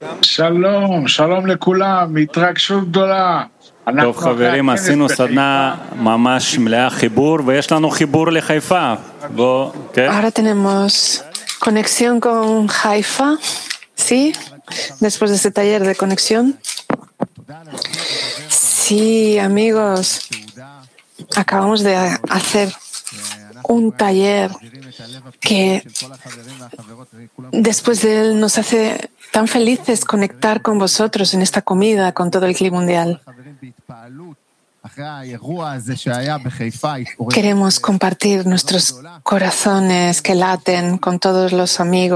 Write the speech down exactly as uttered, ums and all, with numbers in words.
שלום, שלום לכולם, התרגשות גדולה. טוב חברים, עשינו סדנה ממש מלאה חיבור ויש לנו חיבור לחיפה. בוא, כן? Ahora tenemos conexión con Haifa, ¿sí? Después de este taller de conexión. Sí, amigos, acabamos de hacer un taller que después de él nos hace tan felices conectar con vosotros en esta comida, con todo el clima mundial. Queremos compartir nuestros corazones que laten con todos los amigos.